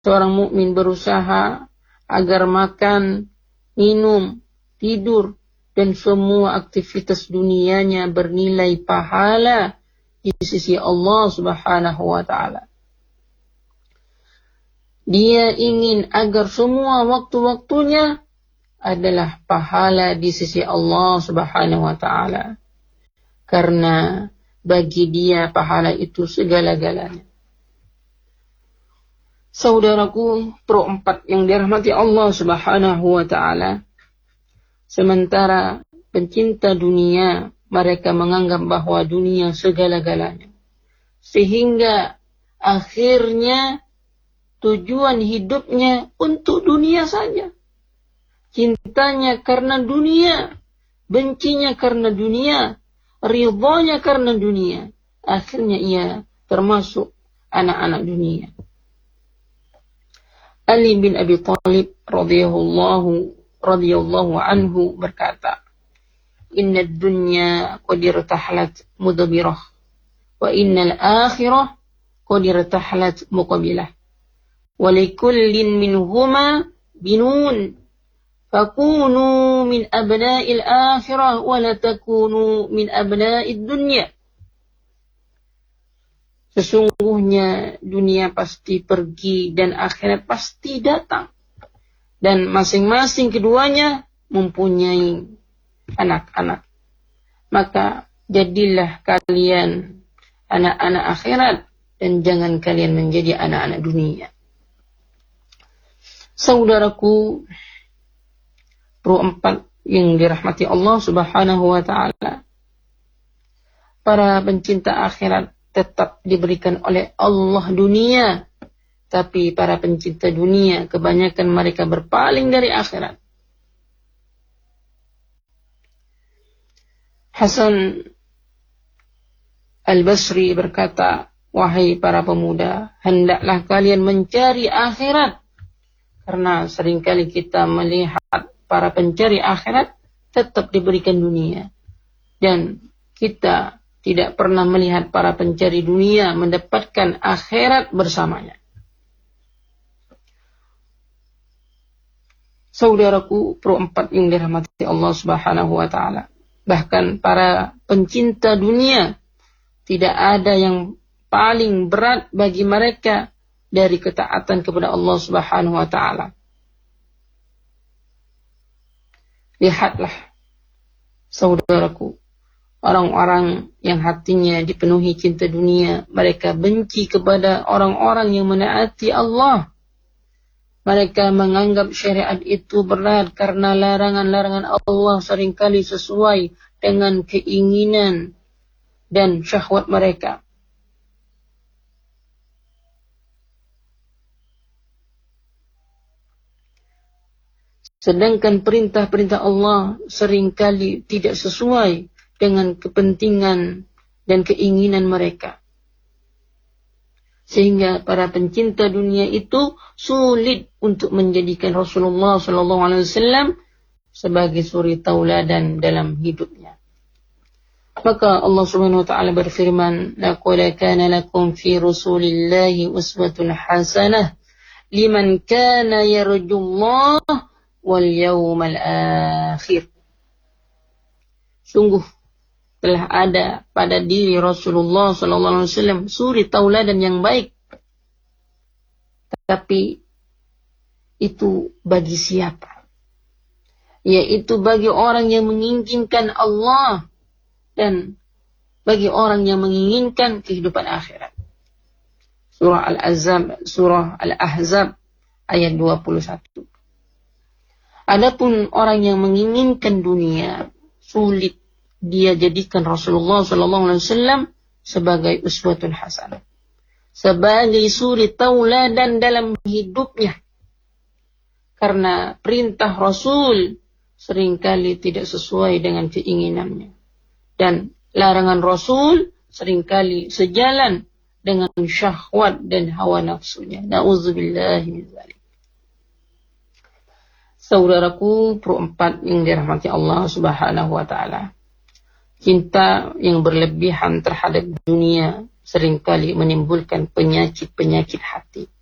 Seorang mukmin berusaha agar makan, minum, tidur, dan semua aktivitas dunianya bernilai pahala di sisi Allah Subhanahu wa Ta'ala. Dia ingin agar semua waktu-waktunya adalah pahala di sisi Allah Subhanahu wa Ta'ala, karena bagi dia pahala itu segala-galanya. Saudaraku, pro 4 yang dirahmati Allah Subhanahu wa Ta'ala, sementara pencinta dunia mereka menganggap bahwa dunia segala-galanya, sehingga akhirnya tujuan hidupnya untuk dunia saja. Cintanya karena dunia, bencinya karena dunia, ridhonya karena dunia. Akhirnya ia termasuk anak-anak dunia. Ali bin Abi Thalib radhiyallahu anhu berkata, "Inna dunya qad irtahlat mudbirah, wa innal akhirah qad irtahlat muqbilah. Wa likullin minhuma binun. Fakunu min abna'il akhirah wa la takunu min abna'id dunya." Sesungguhnya dunia pasti pergi dan akhirat pasti datang. Dan masing-masing keduanya mempunyai anak-anak. Maka jadilah kalian anak-anak akhirat dan jangan kalian menjadi anak-anak dunia. Saudaraku, pro 4 yang dirahmati Allah Subhanahu wa Ta'ala, para pencinta akhirat tetap diberikan oleh Allah dunia, tapi para pencinta dunia kebanyakan mereka berpaling dari akhirat. Hasan Al-Basri berkata, "Wahai para pemuda, hendaklah kalian mencari akhirat, karena seringkali kita melihat para pencari akhirat tetap diberikan dunia, dan kita tidak pernah melihat para pencari dunia mendapatkan akhirat bersamanya." Saudaraku, pro 4 yang dirahmati Allah Subhanahu wa Ta'ala, bahkan para pencinta dunia tidak ada yang paling berat bagi mereka dari ketaatan kepada Allah Subhanahu wa Ta'ala. Lihatlah, saudaraku, orang-orang yang hatinya dipenuhi cinta dunia, mereka benci kepada orang-orang yang menaati Allah. Mereka menganggap syariat itu berat karena larangan-larangan Allah seringkali sesuai dengan keinginan dan syahwat mereka. Sedangkan perintah-perintah Allah seringkali tidak sesuai dengan kepentingan dan keinginan mereka. Sehingga para pencinta dunia itu sulit untuk menjadikan Rasulullah SAW sebagai suri tauladan dalam hidupnya. Maka Allah Subhanahu wa Ta'ala berfirman, "Laqad kana lakum fi Rasulillahi uswatun hasanah liman kana yarjullah wal yawmal akhir." Sungguh telah ada pada diri Rasulullah SAW suri tauladan yang baik. Tapi itu bagi siapa? Yaitu bagi orang yang menginginkan Allah dan bagi orang yang menginginkan kehidupan akhirat. Surah Al-Ahzab ayat 21. Adapun orang yang menginginkan dunia, sulit dia jadikan Rasulullah SAW sebagai uswatun hasanah, sebagai suri tauladan dalam hidupnya, karena perintah Rasul seringkali tidak sesuai dengan keinginannya, dan larangan Rasul seringkali sejalan dengan syahwat dan hawa nafsunya. Na'udzubillahi min dzalik. Saudaraku, pro 4 yang dirahmati Allah Subhanahu wa Ta'ala, cinta yang berlebihan terhadap dunia seringkali menimbulkan penyakit-penyakit hati.